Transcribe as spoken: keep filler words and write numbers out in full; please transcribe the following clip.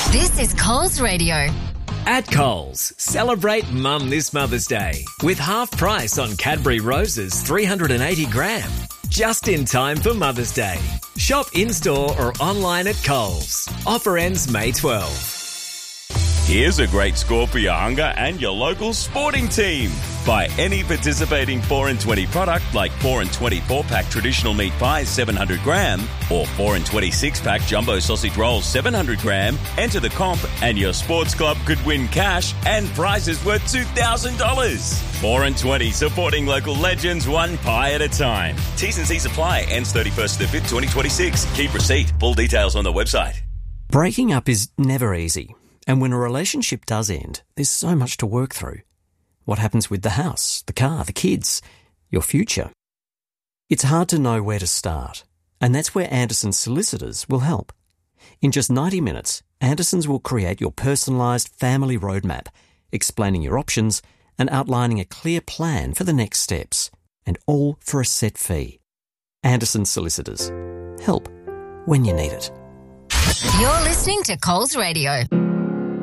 This is Coles Radio. At Coles, celebrate Mum this Mother's Day with half price on Cadbury Roses three hundred eighty gram. Just in time for Mother's Day. Shop in-store or online at Coles. Offer ends May twelfth. Here's a great score for your hunger and your local sporting team. Buy any participating four and twenty product like four and twenty four-pack traditional meat pies seven hundred gram or four and twenty six-pack jumbo sausage rolls seven hundred gram. Enter the comp and your sports club could win cash and prizes worth two thousand dollars. four and twenty, supporting local legends one pie at a time. T's and C's apply. Ends thirty-first of the fifth, twenty twenty-six. Keep receipt. Full details on the website. Breaking up is never easy. And when a relationship does end, there's so much to work through. What happens with the house, the car, the kids, your future? It's hard to know where to start, and that's where Anderson's Solicitors will help. In just ninety minutes, Anderson's will create your personalised family roadmap, explaining your options and outlining a clear plan for the next steps, and all for a set fee. Anderson's Solicitors. Help when you need it. You're listening to Coles Radio.